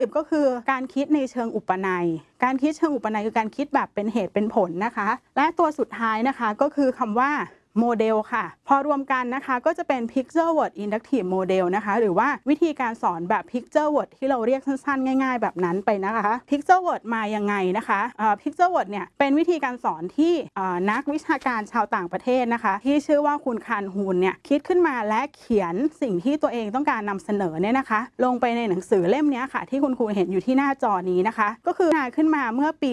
ก็คือการคิดในเชิงอุปนัยการคิดเชิงอุปนัยคือการคิดแบบเป็นเหตุเป็นผลนะคะและตัวสุดท้ายนะคะก็คือคำว่าโมเดลค่ะพอรวมกันนะคะก็จะเป็น Picture Word Inductive Model นะคะหรือว่าวิธีการสอนแบบ Picture Word ที่เราเรียกสั้นๆง่ายๆแบบนั้นไปนะคะ Picture Word มายังไงนะคะ Picture Word เนี่ยเป็นวิธีการสอนที่นักวิชาการชาวต่างประเทศนะคะที่ชื่อว่าคุณคานฮูนเนี่ยคิดขึ้นมาและเขียนสิ่งที่ตัวเองต้องการนำเสนอเนี่ยนะคะลงไปในหนังสือเล่มนี้ค่ะที่คุณครูเห็นอยู่ที่หน้าจอนี้นะคะก็คือขึ้นมาเมื่อปี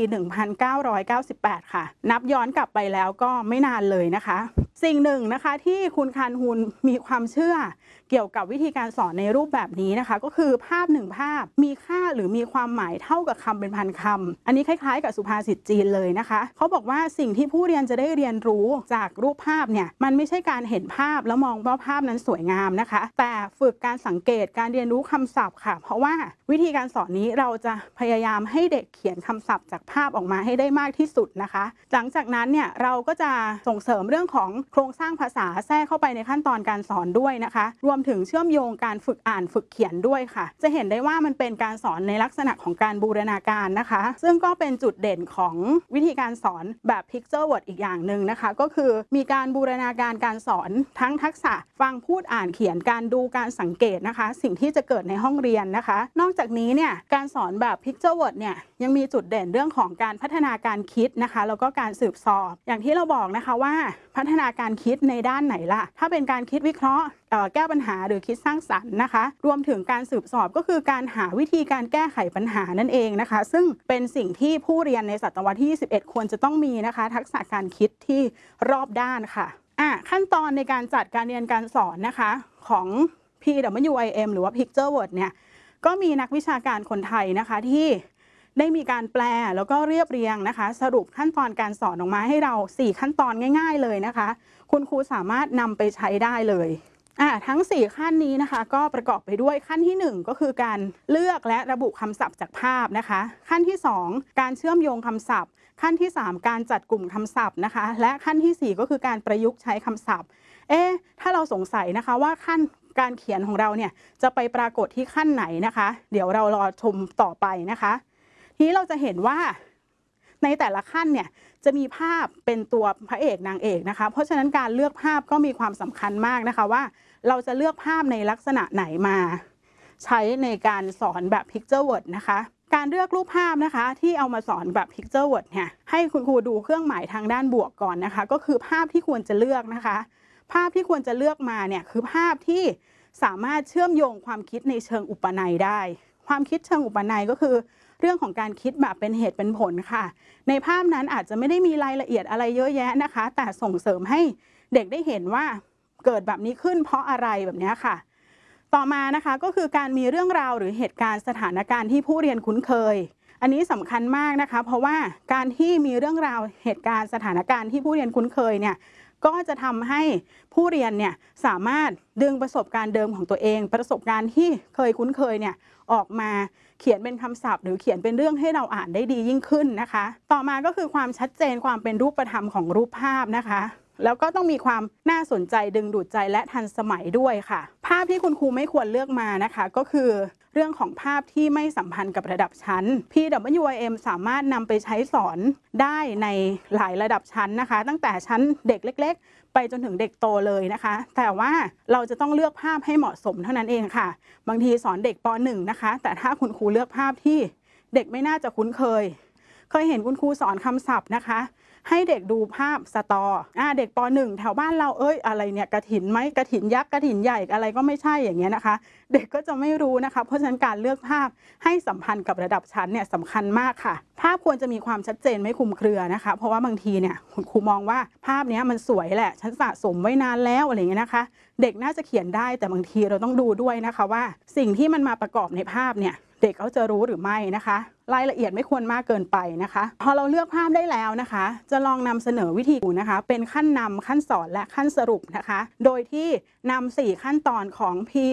1998 ค่ะนับย้อนกลับไปแล้วก็ไม่นานเลยนะคะสิ่งหนึ่งนะคะที่คุณคานฮูนมีความเชื่อเกี่ยวกับวิธีการสอนในรูปแบบนี้นะคะก็คือภาพหนึ่งภาพมีค่าหรือมีความหมายเท่ากับคำเป็นพันคำอันนี้คล้ายๆกับสุภาษิตจีนเลยนะคะเขาบอกว่าสิ่งที่ผู้เรียนจะได้เรียนรู้จากรูปภาพเนี่ยมันไม่ใช่การเห็นภาพแล้วมองว่าภาพนั้นสวยงามนะคะแต่ฝึกการสังเกตการเรียนรู้คำศัพท์ค่ะเพราะว่าวิธีการสอนนี้เราจะพยายามให้เด็กเขียนคำศัพท์จากภาพออกมาให้ได้มากที่สุดนะคะหลังจากนั้นเนี่ยเราก็จะส่งเสริมเรื่องของโครงสร้างภาษาแทรกเข้าไปในขั้นตอนการสอนด้วยนะคะรวมถึงเชื่อมโยงการฝึกอ่านฝึกเขียนด้วยค่ะจะเห็นได้ว่ามันเป็นการสอนในลักษณะของการบูรณาการนะคะซึ่งก็เป็นจุดเด่นของวิธีการสอนแบบ Picture Word อีกอย่างหนึ่งนะคะก็คือมีการบูรณาการการสอนทั้งทักษะฟังพูดอ่านเขียนการดูการสังเกตนะคะสิ่งที่จะเกิดในห้องเรียนนะคะนอกจากนี้เนี่ยการสอนแบบ Picture Word เนี่ยยังมีจุดเด่นเรื่องของการพัฒนาการคิดนะคะแล้วก็การสืบสอบอย่างที่เราบอกนะคะว่าพัฒนาการคิดในด้านไหนล่ะถ้าเป็นการคิดวิเคราะห์แก้ปัญหาหรือคิดสร้างสรรค์นะคะรวมถึงการสืบสอบก็คือการหาวิธีการแก้ไขปัญหานั่นเองนะคะซึ่งเป็นสิ่งที่ผู้เรียนในศตวรรษที่21ควรจะต้องมีนะคะทักษะการคิดที่รอบด้านค่ะขั้นตอนในการจัดการเรียนการสอนนะคะของ PWIM หรือว่า Picture Word เนี่ยก็มีนักวิชาการคนไทยนะคะที่ได้มีการแปลแล้วก็เรียบเรียงนะคะสรุปขั้นตอนการสอนออกมาให้เรา4ขั้นตอนง่ายๆเลยนะคะคุณครูสามารถนำไปใช้ได้เลยทั้ง4ขั้นนี้นะคะก็ประกอบไปด้วยขั้นที่1ก็คือการเลือกและระบุคำศัพท์จากภาพนะคะขั้นที่2การเชื่อมโยงคำศัพท์ขั้นที่3การจัดกลุ่มคำศัพท์นะคะและขั้นที่4ก็คือการประยุกต์ใช้คำศัพท์ถ้าเราสงสัยนะคะว่าขั้นการเขียนของเราเนี่ยจะไปปรากฏที่ขั้นไหนนะคะเดี๋ยวเรารอชมต่อไปนะคะทีนี้เราจะเห็นว่าในแต่ละขั้นเนี่ยจะมีภาพเป็นตัวพระเอกนางเอกนะคะเพราะฉะนั้นการเลือกภาพก็มีความสำคัญมากนะคะว่าเราจะเลือกภาพในลักษณะไหนมาใช้ในการสอนแบบ Picture Word นะคะการเลือกรูปภาพนะคะที่เอามาสอนแบบ Picture Word เนี่ยให้คุณครูดูเครื่องหมายทางด้านบวกก่อนนะคะก็คือภาพที่ควรจะเลือกนะคะภาพที่ควรจะเลือกมาเนี่ยคือภาพที่สามารถเชื่อมโยงความคิดในเชิงอุปนัยได้ความคิดเชิงอุปนัยก็คือเรื่องของการคิดแบบเป็นเหตุเป็นผลค่ะในภาพนั้นอาจจะไม่ได้มีรายละเอียดอะไรเยอะแยะนะคะแต่ส่งเสริมให้เด็กได้เห็นว่าเกิดแบบนี้ขึ้นเพราะอะไรแบบนี้ค่ะต่อมานะคะก็คือการมีเรื่องราวหรือเหตุการณ์สถานการณ์ที่ผู้เรียนคุ้นเคยอันนี้สำคัญมากนะคะเพราะว่าการที่มีเรื่องราวเหตุการณ์สถานการณ์ที่ผู้เรียนคุ้นเคยเนี่ยก็จะทำให้ผู้เรียนเนี่ยสามารถดึงประสบการณ์เดิมของตัวเองประสบการณ์ที่เคยคุ้นเคยเนี่ยออกมาเขียนเป็นคำศัพท์หรือเขียนเป็นเรื่องให้เราอ่านได้ดียิ่งขึ้นนะคะต่อมาก็คือความชัดเจนความเป็นรูปธรรมของรูปภาพนะคะแล้วก็ต้องมีความน่าสนใจดึงดูดใจและทันสมัยด้วยค่ะภาพที่คุณครูไม่ควรเลือกมานะคะก็คือเรื่องของภาพที่ไม่สัมพันธ์กับระดับชั้น PWIM สามารถนำไปใช้สอนได้ในหลายระดับชั้นนะคะตั้งแต่ชั้นเด็กเล็กๆไปจนถึงเด็กโตเลยนะคะแต่ว่าเราจะต้องเลือกภาพให้เหมาะสมเท่านั้นเองค่ะบางทีสอนเด็กป .1 นะคะแต่ถ้าคุณครูเลือกภาพที่เด็กไม่น่าจะคุ้นเคยเห็นคุณครูสอนคำศัพท์นะคะให้เด็กดูภาพสตอเด็กป .1 แถวบ้านเราอะไรเนี่ยกฐินไหมกฐินยักษ์กฐินใหญ่อะไรก็ไม่ใช่อย่างเงี้ยนะคะเด็กก็จะไม่รู้นะคะเพราะฉะนั้นการเลือกภาพให้สัมพันธ์กับระดับชั้นเนี่ยสำคัญมากค่ะภาพควรจะมีความชัดเจนไม่คลุมเครือนะคะเพราะว่าบางทีเนี่ยคุณครูมองว่าภาพนี้มันสวยแหละฉันสะสมไว้นานแล้วอะไรเงี้ยนะคะเด็กน่าจะเขียนได้แต่บางทีเราต้องดูด้วยนะคะว่าสิ่งที่มันมาประกอบในภาพเนี่ยเด็กเขาจะรู้หรือไม่นะคะรายละเอียดไม่ควรมากเกินไปนะคะพอเราเลือกภาพได้แล้วนะคะจะลองนำเสนอวิธีนะคะเป็นขั้นนำขั้นสอนและขั้นสรุปนะคะโดยที่นำ4ขั้นตอนของ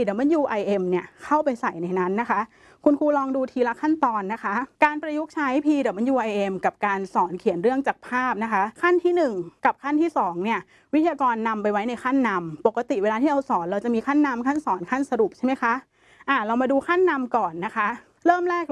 PWIM เนี่ยเข้าไปใส่ในนั้นนะคะคุณครูลองดูทีละขั้นตอนนะคะการประยุกต์ใช้ PWIM กับการสอนเขียนเรื่องจากภาพนะคะขั้นที่1กับขั้นที่2เนี่ยวิทยากรนำไปไว้ในขั้นนำปกติเวลาที่เราสอนเราจะมีขั้นนำขั้นสอนขั้นสรุปใช่ไหมคะเรามาดูขั้นนำก่อนนะคะเริ่มแรก